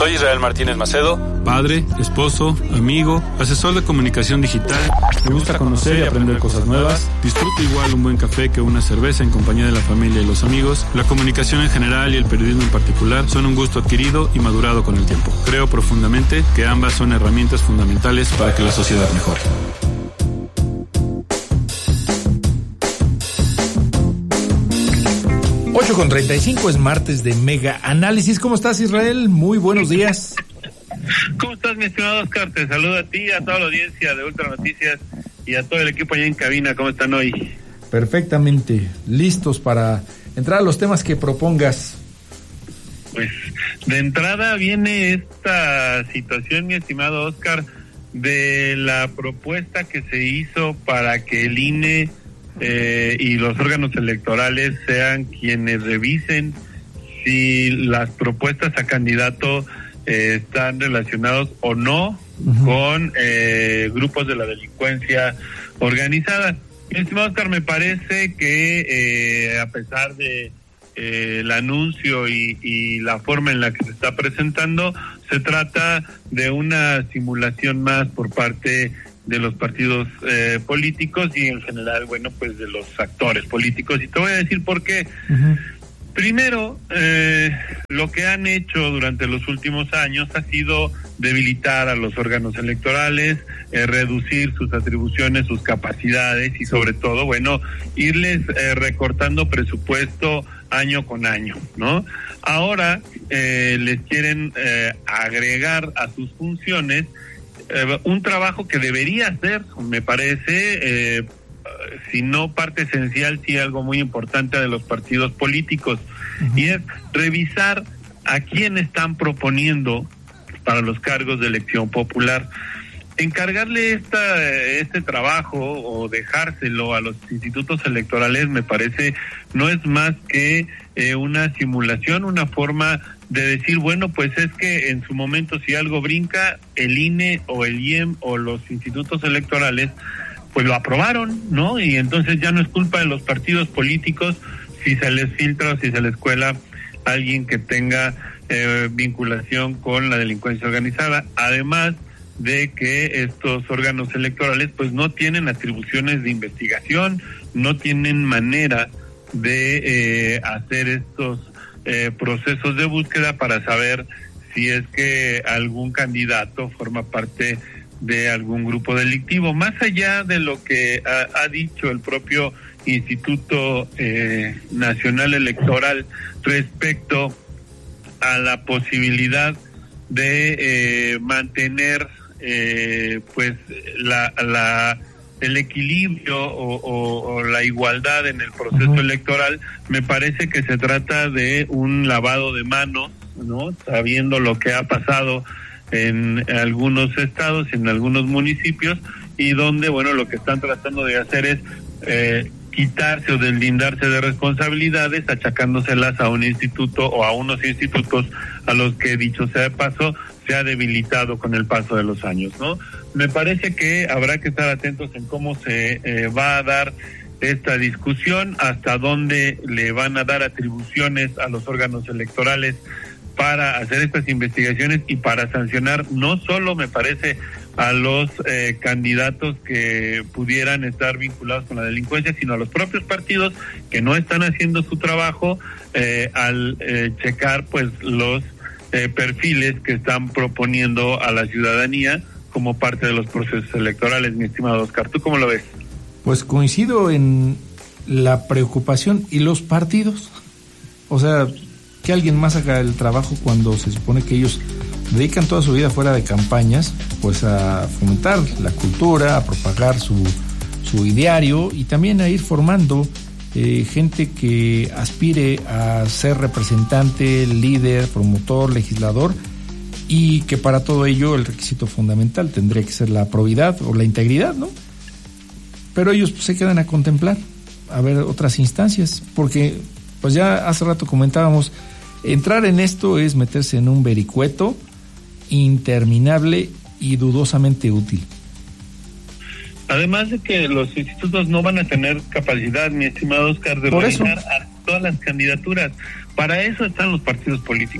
Soy Israel Martínez Macedo, padre, esposo, amigo, asesor de comunicación digital. Me gusta conocer y aprender cosas nuevas. Disfruto igual un buen café que una cerveza en compañía de la familia y los amigos. La comunicación en general y el periodismo en particular son un gusto adquirido y madurado con el tiempo. Creo profundamente que ambas son herramientas fundamentales para que la sociedad mejore. Con 35 es martes de Mega Análisis. ¿Cómo estás, Israel? Muy buenos días. ¿Cómo estás, mi estimado Oscar? Te saludo a ti, a toda la audiencia de Ultra Noticias y a todo el equipo allá en cabina. ¿Cómo están hoy? Perfectamente, listos para entrar a los temas que propongas. Pues de entrada viene esta situación, mi estimado Oscar, de la propuesta que se hizo para que el INE y los órganos electorales sean quienes revisen si las propuestas a candidato están relacionados o no con grupos de la delincuencia organizada. Mi estimado Oscar, me parece que a pesar de el anuncio y la forma en la que se está presentando, se trata de una simulación más por parte de los partidos políticos y en general, bueno, pues de los actores políticos. Y te voy a decir por qué. Primero, lo que han hecho durante los últimos años ha sido debilitar a los órganos electorales, reducir sus atribuciones, sus capacidades y sobre todo, bueno, irles recortando presupuesto año con año, ¿no? Ahora les quieren agregar a sus funciones un trabajo que debería ser, me parece, si no parte esencial, sí algo muy importante de los partidos políticos, y es revisar a quién están proponiendo para los cargos de elección popular. Encargarle este trabajo o dejárselo a los institutos electorales me parece no es más que una simulación, una forma de decir, bueno, pues es que en su momento si algo brinca, el INE o el IEM o los institutos electorales pues lo aprobaron, ¿no? Y entonces ya no es culpa de los partidos políticos si se les filtra o si se les cuela a alguien que tenga vinculación con la delincuencia organizada. Además de que estos órganos electorales pues no tienen atribuciones de investigación, no tienen manera de hacer estos procesos de búsqueda para saber si es que algún candidato forma parte de algún grupo delictivo. Más allá de lo que ha dicho el propio Instituto Nacional Electoral respecto a la posibilidad de mantener pues el equilibrio o la igualdad en el proceso electoral, me parece que se trata de un lavado de manos, ¿no? Sabiendo lo que ha pasado en algunos estados, en algunos municipios, y donde, bueno, lo que están tratando de hacer es quitarse o deslindarse de responsabilidades, achacándoselas a un instituto o a unos institutos a los que, dicho sea de paso, se ha debilitado con el paso de los años, ¿no? Me parece que habrá que estar atentos en cómo se va a dar esta discusión, hasta dónde le van a dar atribuciones a los órganos electorales para hacer estas investigaciones y para sancionar no solo, me parece, a los candidatos que pudieran estar vinculados con la delincuencia, sino a los propios partidos que no están haciendo su trabajo al checar pues los perfiles que están proponiendo a la ciudadanía como parte de los procesos electorales. Mi estimado Oscar, ¿tú cómo lo ves? Pues coincido en la preocupación. ¿Y los partidos? O sea, que alguien más haga el trabajo cuando se supone que ellos dedican toda su vida fuera de campañas, pues a fomentar la cultura, a propagar su ideario y también a ir formando gente que aspire a ser representante, líder, promotor, legislador, y que para todo ello el requisito fundamental tendría que ser la probidad o la integridad, ¿no? Pero ellos pues, se quedan a contemplar, a ver otras instancias, porque pues ya hace rato comentábamos, entrar en esto es meterse en un vericueto interminable y dudosamente útil. Además de que los institutos no van a tener capacidad, mi estimado Oscar, de realizar a todas las candidaturas. Para eso están los partidos políticos.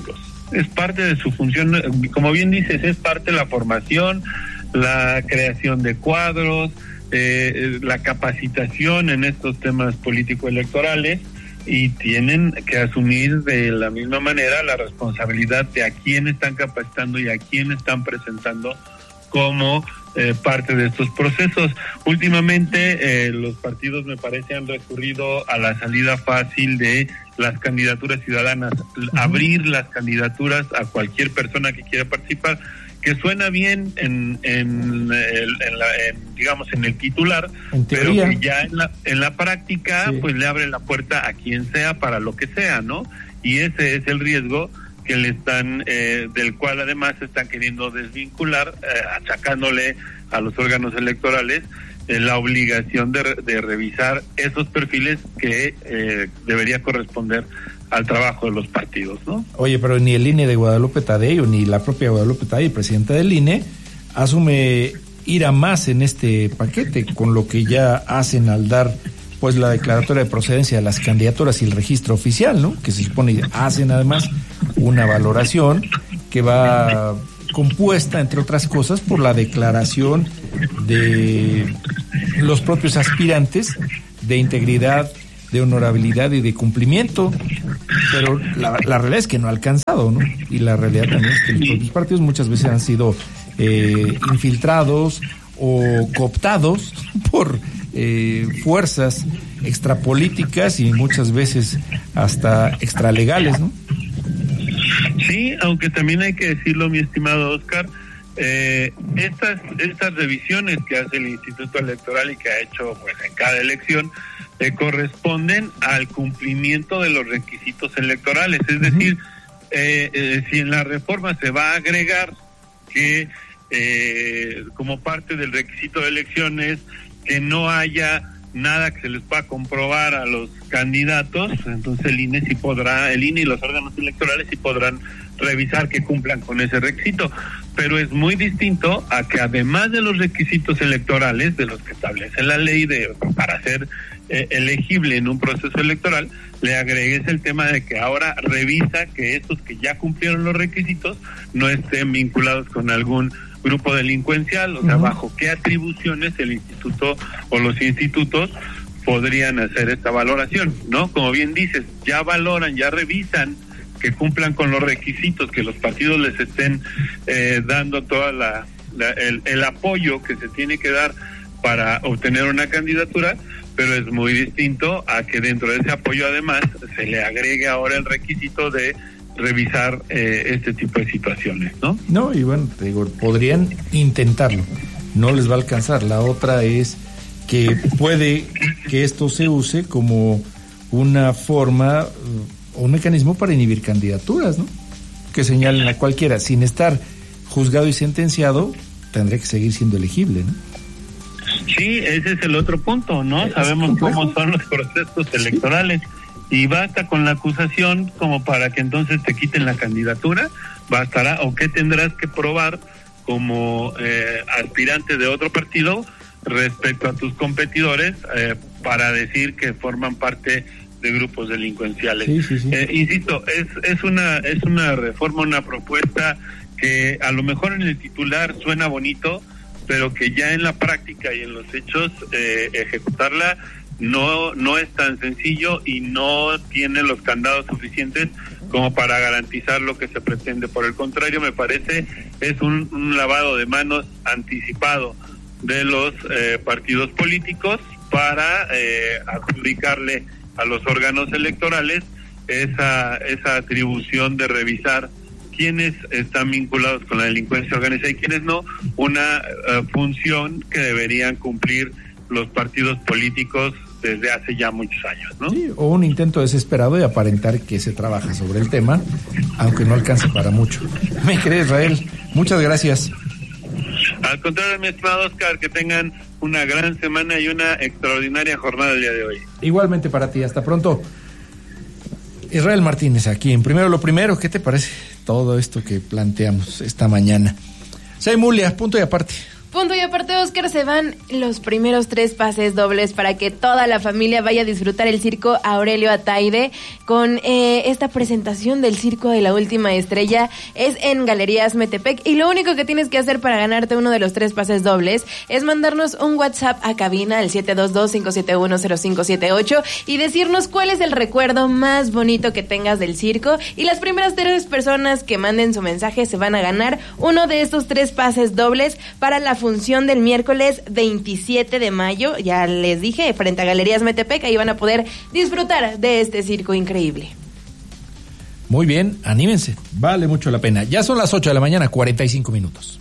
es parte de su función, como bien dices, es parte de la formación, la creación de cuadros, la capacitación en estos temas político-electorales, y tienen que asumir de la misma manera la responsabilidad de a quién están capacitando y a quién están presentando como parte de estos procesos. Últimamente los partidos, me parece, han recurrido a la salida fácil de las candidaturas ciudadanas, abrir las candidaturas a cualquier persona que quiera participar, que suena bien digamos en el titular, pero que ya en la práctica sí, pues le abre la puerta a quien sea para lo que sea, ¿no? Y ese es el riesgo que le están, del cual además están queriendo desvincular, achacándole a los órganos electorales la obligación de revisar esos perfiles que debería corresponder al trabajo de los partidos, ¿no? Oye, pero ni el INE de Guadalupe Tadei, ni la propia Guadalupe Tadei, presidenta del INE, asume ir a más en este paquete, con lo que ya hacen al dar pues la declaratoria de procedencia de las candidaturas y el registro oficial, ¿no? Que se supone hacen además una valoración que va compuesta, entre otras cosas, por la declaración de los propios aspirantes de integridad, de honorabilidad y de cumplimiento, pero la realidad es que no ha alcanzado, ¿no? Y la realidad también es que los propios partidos muchas veces han sido infiltrados o cooptados por fuerzas extrapolíticas y muchas veces hasta extralegales, ¿no? Sí, aunque también hay que decirlo, mi estimado Oscar, estas revisiones que hace el Instituto Electoral y que ha hecho pues en cada elección corresponden al cumplimiento de los requisitos electorales, es decir, si en la reforma se va a agregar que como parte del requisito de elecciones que no haya nada que se les pueda comprobar a los candidatos, entonces el INE y los órganos electorales sí podrán revisar que cumplan con ese requisito, pero es muy distinto a que además de los requisitos electorales de los que establece la ley para ser elegible en un proceso electoral, le agregues el tema de que ahora revisa que estos que ya cumplieron los requisitos no estén vinculados con algún grupo delincuencial, o sea, bajo qué atribuciones el instituto o los institutos podrían hacer esta valoración, ¿no? Como bien dices, ya valoran, ya revisan que cumplan con los requisitos, que los partidos les estén dando toda el apoyo que se tiene que dar para obtener una candidatura, pero es muy distinto a que dentro de ese apoyo además se le agregue ahora el requisito de revisar este tipo de situaciones, ¿no? No, y bueno, te digo, podrían intentarlo, no les va a alcanzar. La otra es que puede que esto se use como una forma o un mecanismo para inhibir candidaturas, ¿no? Que señalen a cualquiera, sin estar juzgado y sentenciado, tendría que seguir siendo elegible, ¿no? Sí, ese es el otro punto, ¿no? Sabemos cómo son los procesos electorales. Y basta con la acusación como para que entonces te quiten la candidatura, bastará, o qué tendrás que probar como aspirante de otro partido respecto a tus competidores para decir que forman parte de grupos delincuenciales. Sí. Insisto, es una reforma, una propuesta que a lo mejor en el titular suena bonito, pero que ya en la práctica y en los hechos ejecutarla no es tan sencillo y no tiene los candados suficientes como para garantizar lo que se pretende. Por el contrario, me parece es un lavado de manos anticipado de los partidos políticos para adjudicarle a los órganos electorales esa atribución de revisar quiénes están vinculados con la delincuencia organizada y quiénes no, una función que deberían cumplir los partidos políticos desde hace ya muchos años, ¿no? Sí, o un intento desesperado de aparentar que se trabaja sobre el tema, aunque no alcance para mucho. ¿Me crees, Israel? Muchas gracias. Al contrario, mi estimado Oscar, que tengan una gran semana y una extraordinaria jornada el día de hoy. Igualmente para ti, hasta pronto. Israel Martínez aquí en Primero lo Primero. ¿Qué te parece todo esto que planteamos esta mañana? Soy Mulia, punto y aparte. Punto y aparte, Oscar, se van los primeros 3 pases dobles para que toda la familia vaya a disfrutar el circo Aurelio Ataide con esta presentación del circo de la última estrella. Es en Galerías Metepec y lo único que tienes que hacer para ganarte uno de los 3 pases dobles es mandarnos un WhatsApp a cabina al 722-571-0578 y decirnos cuál es el recuerdo más bonito que tengas del circo, y las primeras 3 personas que manden su mensaje se van a ganar uno de estos 3 pases dobles para la función del miércoles 27 de mayo, ya les dije, frente a Galerías Metepec. Ahí van a poder disfrutar de este circo increíble. Muy bien, anímense, vale mucho la pena. Ya son las 8 de la mañana, 45 minutos.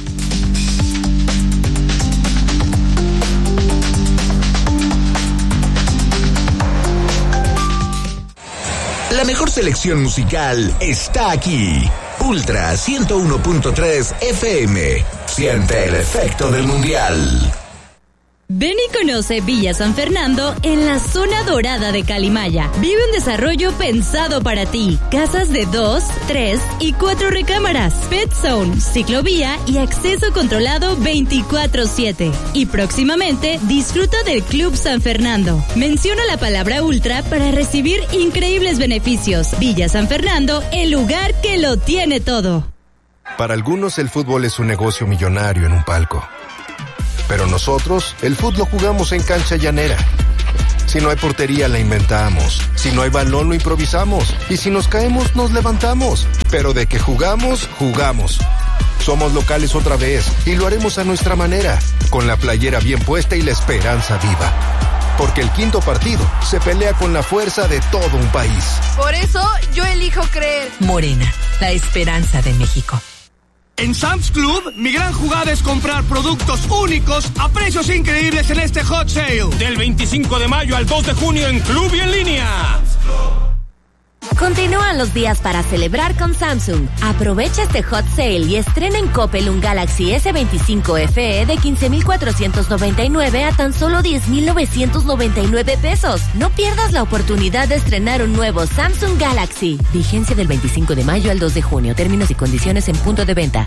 La mejor selección musical está aquí. Ultra 101.3 FM. Siente el efecto del mundial. Ven y conoce Villa San Fernando en la zona dorada de Calimaya. Vive un desarrollo pensado para ti. Casas de 2, 3 y 4 recámaras. Pet Zone, ciclovía y acceso controlado 24/7. Y próximamente disfruta del Club San Fernando. Menciona la palabra Ultra para recibir increíbles beneficios. Villa San Fernando, el lugar que lo tiene todo. Para algunos el fútbol es un negocio millonario en un palco. Pero nosotros, el fútbol lo jugamos en cancha llanera. Si no hay portería, la inventamos. Si no hay balón, lo improvisamos. Y si nos caemos, nos levantamos. Pero de que jugamos, jugamos. Somos locales otra vez y lo haremos a nuestra manera, con la playera bien puesta y la esperanza viva. Porque el quinto partido se pelea con la fuerza de todo un país. Por eso, yo elijo creer. Morena, la esperanza de México. En Sam's Club, mi gran jugada es comprar productos únicos a precios increíbles en este Hot Sale. Del 25 de mayo al 2 de junio en Club y en línea. Continúan los días para celebrar con Samsung. Aprovecha este Hot Sale y estrena en Coppel un Galaxy S25 FE de 15,499 a tan solo 10,999 pesos. No pierdas la oportunidad de estrenar un nuevo Samsung Galaxy. Vigencia del 25 de mayo al 2 de junio. Términos y condiciones en punto de venta.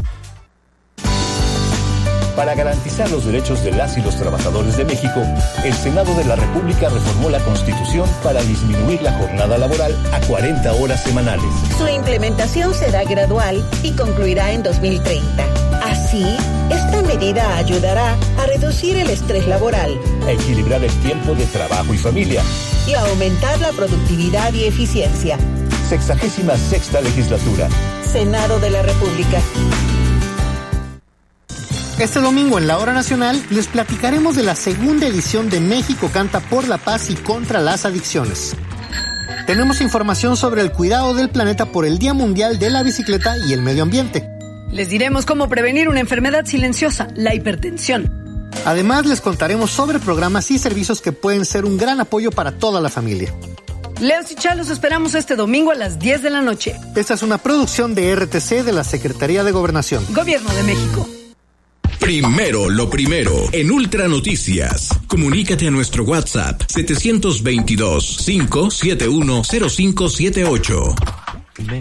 Para garantizar los derechos de las y los trabajadores de México, el Senado de la República reformó la Constitución para disminuir la jornada laboral a 40 horas semanales. Su implementación será gradual y concluirá en 2030. Así, esta medida ayudará a reducir el estrés laboral, a equilibrar el tiempo de trabajo y familia y a aumentar la productividad y eficiencia. 66ª legislatura. Senado de la República. Este domingo en la Hora Nacional les platicaremos de la segunda edición de México Canta por la Paz y contra las Adicciones. Tenemos información sobre el cuidado del planeta por el Día Mundial de la Bicicleta y el Medio Ambiente. Les diremos cómo prevenir una enfermedad silenciosa, la hipertensión. Además, les contaremos sobre programas y servicios que pueden ser un gran apoyo para toda la familia. Leos y Chá, los esperamos este domingo a las 10 de la noche. Esta es una producción de RTC de la Secretaría de Gobernación. Gobierno de México. Primero lo primero en Ultra Noticias. Comunícate a nuestro WhatsApp 722-571-0578.